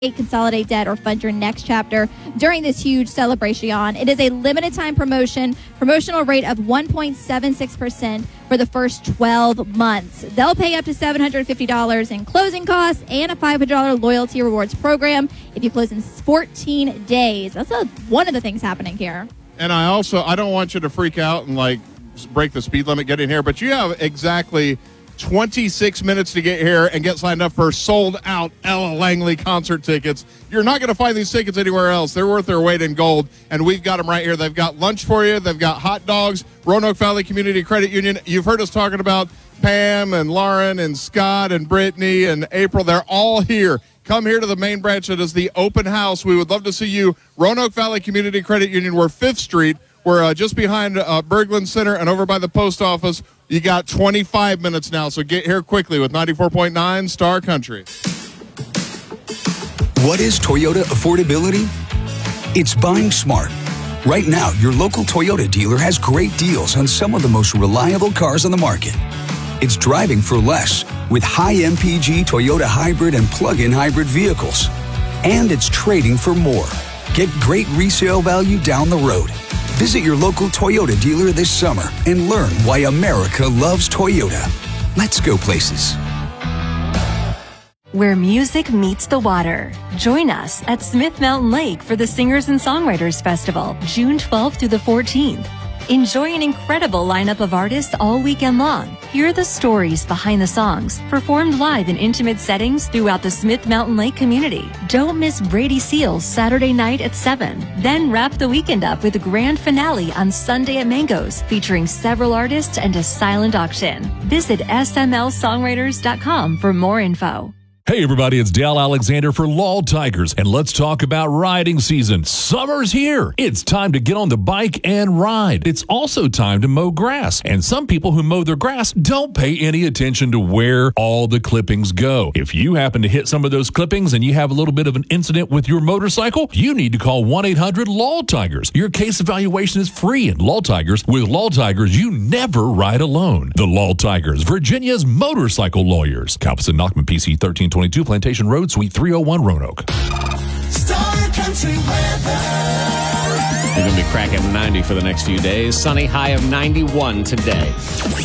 consolidate debt, or fund your next chapter during this huge celebration. It is a limited time promotional rate of 1.76% for the first 12 months. They'll pay up to $750 in closing costs and a $500 loyalty rewards program if you close in 14 days. That's one of the things happening here. And I don't want you to freak out and break the speed limit getting here, but you have exactly 26 minutes to get here and get signed up for sold-out Ella Langley concert tickets. You're not going to find these tickets anywhere else. They're worth their weight in gold, and we've got them right here. They've got lunch for you. They've got hot dogs. Roanoke Valley Community Credit Union. You've heard us talking about Pam and Lauren and Scott and Brittany and April. They're all here. Come here to the main branch. It is the open house. We would love to see you. Roanoke Valley Community Credit Union. We're 5th Street. We're just behind Berglund Center and over by the post office. You got 25 minutes now, so get here quickly with 94.9 Star Country. What is Toyota affordability? It's buying smart. Right now, your local Toyota dealer has great deals on some of the most reliable cars on the market. It's driving for less with high MPG Toyota hybrid and plug-in hybrid vehicles. And it's trading for more. Get great resale value down the road. Visit your local Toyota dealer this summer and learn why America loves Toyota. Let's go places. Where music meets the water. Join us at Smith Mountain Lake for the Singers and Songwriters Festival, June 12th through the 14th. Enjoy an incredible lineup of artists all weekend long. Hear the stories behind the songs, performed live in intimate settings throughout the Smith Mountain Lake community. Don't miss Brady Seals Saturday night at 7. Then wrap the weekend up with a grand finale on Sunday at Mangoes, featuring several artists and a silent auction. Visit smlsongwriters.com for more info. Hey everybody, it's Dale Alexander for Lal Tigers, and let's talk about riding season. Summer's here. It's time to get on the bike and ride. It's also time to mow grass, and some people who mow their grass don't pay any attention to where all the clippings go. If you happen to hit some of those clippings and you have a little bit of an incident with your motorcycle, you need to call 1-800-LAL-TIGERS. Your case evaluation is free in Lal Tigers. With Lal Tigers, you never ride alone. The Lal Tigers, Virginia's motorcycle lawyers. Calvin Knockman, PC 1322 Plantation Road, Suite 301, Roanoke. Star Country weather. You're going to be cracking 90 for the next few days. Sunny, high of 91 today.